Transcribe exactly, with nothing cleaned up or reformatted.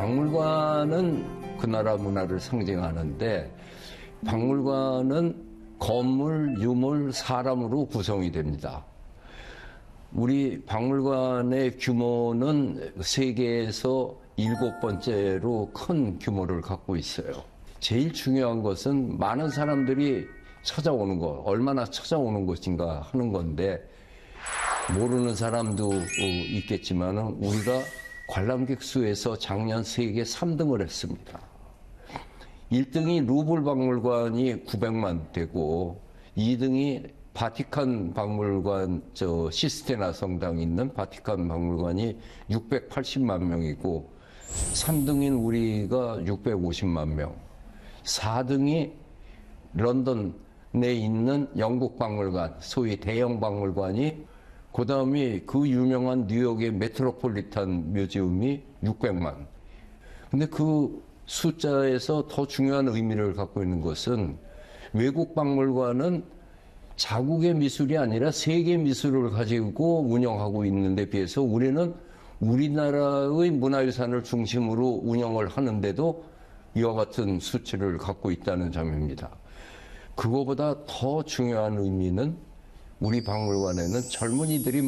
박물관은 그 나라 문화를 상징하는데 박물관은 건물, 유물, 사람으로 구성이 됩니다. 우리 박물관의 규모는 세계에서 일곱 번째로 큰 규모를 갖고 있어요. 제일 중요한 것은 많은 사람들이 찾아오는 것, 얼마나 찾아오는 것인가 하는 건데 모르는 사람도 있겠지만 우리가 관람객 수에서 작년 세계 삼 등을 했습니다. 일 등이 루블 박물관이 구백만 되고 이 등이 바티칸 박물관, 저 시스테나 성당이 있는 바티칸 박물관이 육백팔십만 명이고 삼 등인 우리가 육백오십만 명, 사 등이 런던에 있는 영국 박물관, 소위 대형 박물관이, 그 다음이 그 유명한 뉴욕의 메트로폴리탄 뮤지엄이 육백만. 근데 그 숫자에서 더 중요한 의미를 갖고 있는 것은 외국 박물관은 자국의 미술이 아니라 세계 미술을 가지고 운영하고 있는데 비해서 우리는 우리나라의 문화유산을 중심으로 운영을 하는데도 이와 같은 수치를 갖고 있다는 점입니다. 그거보다 더 중요한 의미는 우리 박물관에는 젊은이들이